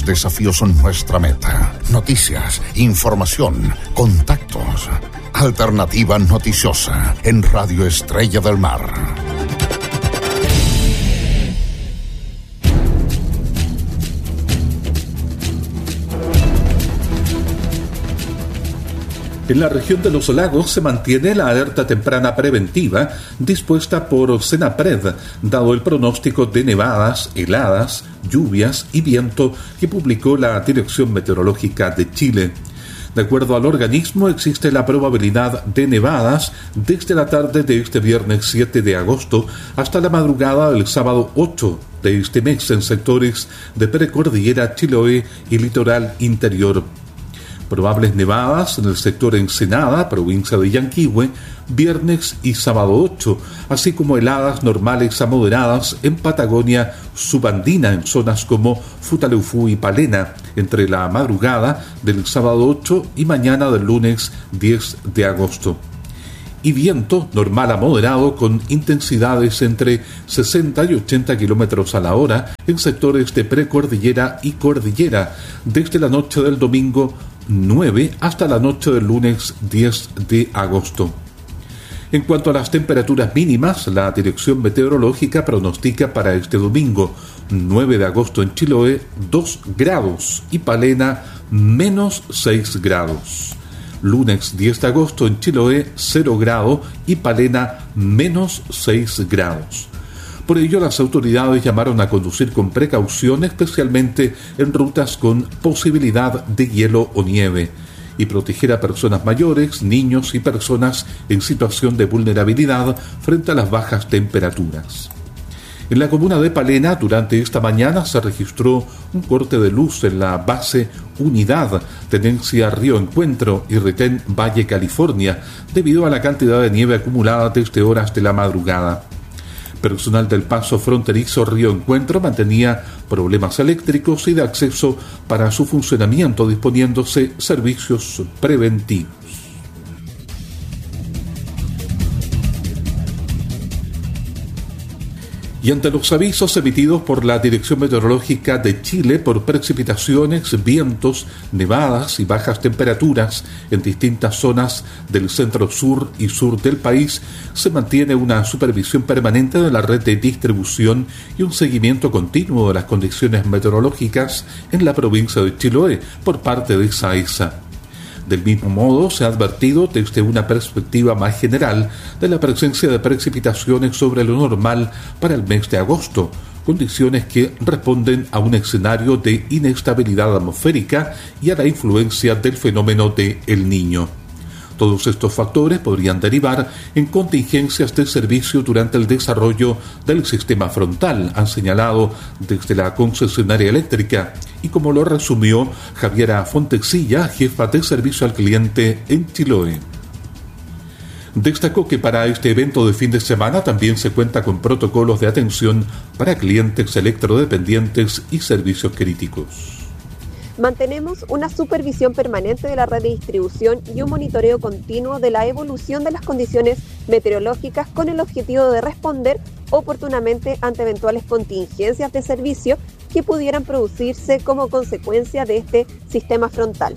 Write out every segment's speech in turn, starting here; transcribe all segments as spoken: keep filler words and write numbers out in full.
desafíos son nuestra meta. Noticias, información, contactos. Alternativa noticiosa en Radio Estrella del Mar. En la región de los lagos se mantiene la alerta temprana preventiva dispuesta por Senapred, dado el pronóstico de nevadas, heladas, lluvias y viento que publicó la Dirección Meteorológica de Chile. De acuerdo al organismo, existe la probabilidad de nevadas desde la tarde de este viernes siete de agosto hasta la madrugada del sábado ocho de este mes en sectores de precordillera Chiloé y litoral interior. Probables nevadas en el sector Ensenada, provincia de Yanquihue, viernes y sábado ocho, así como heladas normales a moderadas en Patagonia subandina en zonas como Futaleufú y Palena, entre la madrugada del sábado ocho y mañana del lunes diez de agosto. Y viento normal a moderado con intensidades entre sesenta y ochenta kilómetros a la hora en sectores de precordillera y cordillera, desde la noche del domingo nueve hasta la noche del lunes diez de agosto. En cuanto a las temperaturas mínimas, la Dirección Meteorológica pronostica para este domingo nueve de agosto en Chiloé dos grados y Palena menos seis grados. Lunes diez de agosto en Chiloé cero grado y Palena menos seis grados. Por ello, las autoridades llamaron a conducir con precaución, especialmente en rutas con posibilidad de hielo o nieve, y proteger a personas mayores, niños y personas en situación de vulnerabilidad frente a las bajas temperaturas. En la comuna de Palena, durante esta mañana se registró un corte de luz en la base Unidad, tenencia Río Encuentro y retén Valle California, debido a la cantidad de nieve acumulada desde horas de la madrugada. Personal del paso fronterizo Río Encuentro mantenía problemas eléctricos y de acceso para su funcionamiento, disponiéndose servicios preventivos. Y ante los avisos emitidos por la Dirección Meteorológica de Chile por precipitaciones, vientos, nevadas y bajas temperaturas en distintas zonas del centro sur y sur del país, se mantiene una supervisión permanente de la red de distribución y un seguimiento continuo de las condiciones meteorológicas en la provincia de Chiloé por parte de SAESA. Del mismo modo, se ha advertido desde una perspectiva más general de la presencia de precipitaciones sobre lo normal para el mes de agosto, condiciones que responden a un escenario de inestabilidad atmosférica y a la influencia del fenómeno de El Niño. Todos estos factores podrían derivar en contingencias de servicio durante el desarrollo del sistema frontal, han señalado desde la concesionaria eléctrica, y como lo resumió Javiera Fontecilla, jefa de servicio al cliente en Chiloé. Destacó que para este evento de fin de semana también se cuenta con protocolos de atención para clientes electrodependientes y servicios críticos. Mantenemos una supervisión permanente de la red de distribución y un monitoreo continuo de la evolución de las condiciones meteorológicas con el objetivo de responder oportunamente ante eventuales contingencias de servicio que pudieran producirse como consecuencia de este sistema frontal.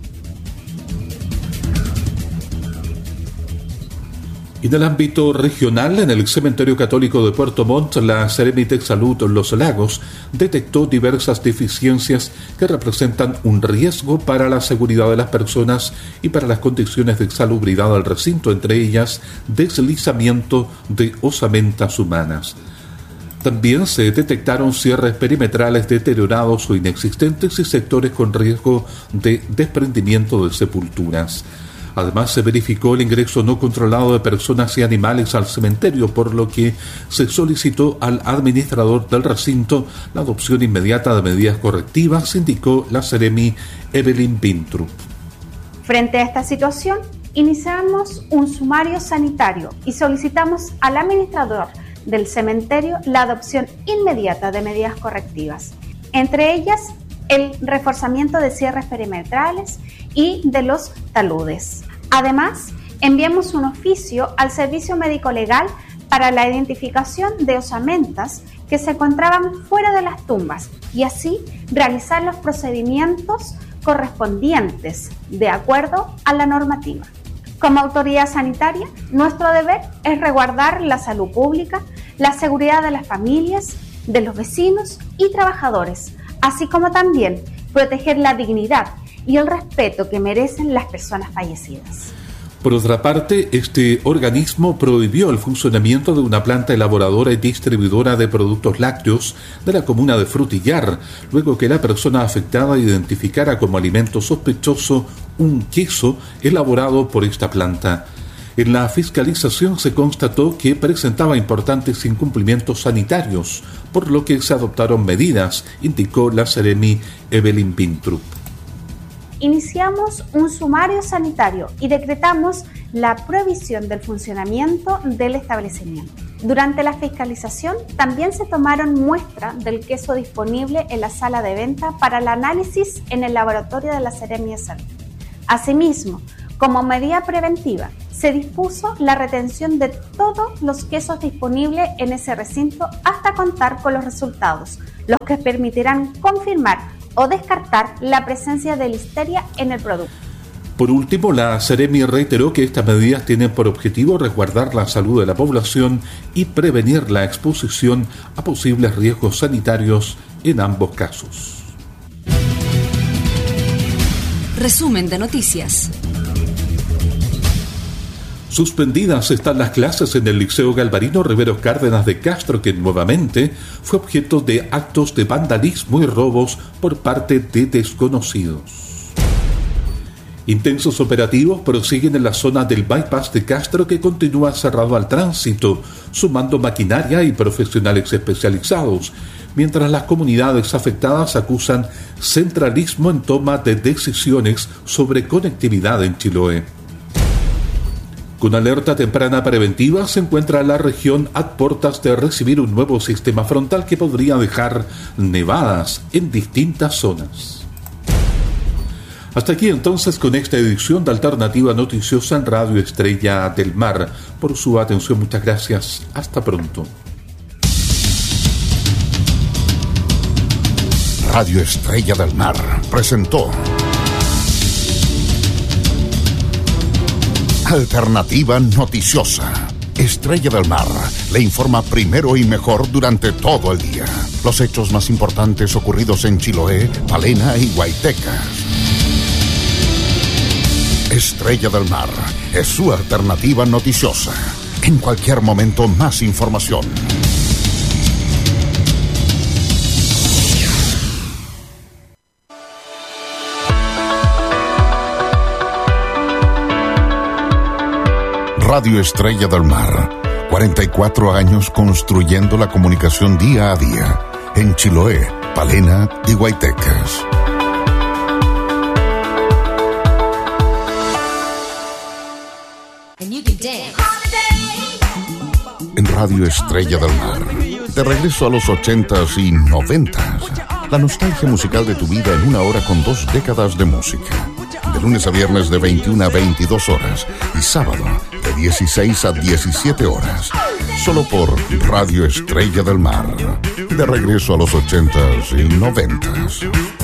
Y en el ámbito regional, en el Cementerio Católico de Puerto Montt, la Seremi de Salud Los Lagos detectó diversas deficiencias que representan un riesgo para la seguridad de las personas y para las condiciones de salubridad del recinto, entre ellas deslizamiento de osamentas humanas. También se detectaron cierres perimetrales deteriorados o inexistentes y sectores con riesgo de desprendimiento de sepulturas. Además, se verificó el ingreso no controlado de personas y animales al cementerio, por lo que se solicitó al administrador del recinto la adopción inmediata de medidas correctivas, indicó la Seremi Evelyn Pintrup. Frente a esta situación, iniciamos un sumario sanitario y solicitamos al administrador del cementerio la adopción inmediata de medidas correctivas, entre ellas el reforzamiento de cierres perimetrales y de los taludes. Además, enviamos un oficio al Servicio Médico Legal para la identificación de osamentas que se encontraban fuera de las tumbas y así realizar los procedimientos correspondientes de acuerdo a la normativa. Como autoridad sanitaria, nuestro deber es resguardar la salud pública, la seguridad de las familias, de los vecinos y trabajadores, así como también proteger la dignidad y el respeto que merecen las personas fallecidas. Por otra parte, este organismo prohibió el funcionamiento de una planta elaboradora y distribuidora de productos lácteos de la comuna de Frutillar, luego que la persona afectada identificara como alimento sospechoso un queso elaborado por esta planta. En la fiscalización se constató que presentaba importantes incumplimientos sanitarios, por lo que se adoptaron medidas, indicó la Seremi Evelyn Pintrup. Iniciamos un sumario sanitario y decretamos la prohibición del funcionamiento del establecimiento. Durante la fiscalización también se tomaron muestras del queso disponible en la sala de venta para el análisis en el laboratorio de la Seremi de Salud. Asimismo, como medida preventiva, se dispuso la retención de todos los quesos disponibles en ese recinto hasta contar con los resultados, los que permitirán confirmar o descartar la presencia de listeria en el producto. Por último, la Seremi reiteró que estas medidas tienen por objetivo resguardar la salud de la población y prevenir la exposición a posibles riesgos sanitarios en ambos casos. Resumen de noticias. Suspendidas están las clases en el Liceo Galvarino Rivero Cárdenas de Castro, que nuevamente fue objeto de actos de vandalismo y robos por parte de desconocidos. Intensos operativos prosiguen en la zona del bypass de Castro, que continúa cerrado al tránsito, sumando maquinaria y profesionales especializados, mientras las comunidades afectadas acusan centralismo en toma de decisiones sobre conectividad en Chiloé. Con alerta temprana preventiva se encuentra la región a puertas de recibir un nuevo sistema frontal que podría dejar nevadas en distintas zonas. Hasta aquí entonces con esta edición de Alternativa Noticiosa en Radio Estrella del Mar. Por su atención, muchas gracias. Hasta pronto. Radio Estrella del Mar presentó Alternativa Noticiosa. Estrella del Mar le informa primero y mejor durante todo el día. Los hechos más importantes ocurridos en Chiloé, Palena y Guaitecas. Estrella del Mar es su alternativa noticiosa. En cualquier momento, más información. Radio Estrella del Mar, cuarenta y cuatro años construyendo la comunicación día a día, en Chiloé, Palena y Guaitecas. En Radio Estrella del Mar, de regreso a los ochentas y noventas, la nostalgia musical de tu vida en una hora con dos décadas de música. De lunes a viernes de veintiuna a veintidós horas y sábado de dieciséis a diecisiete horas. Solo por Radio Estrella del Mar. De regreso a los ochentas y noventas.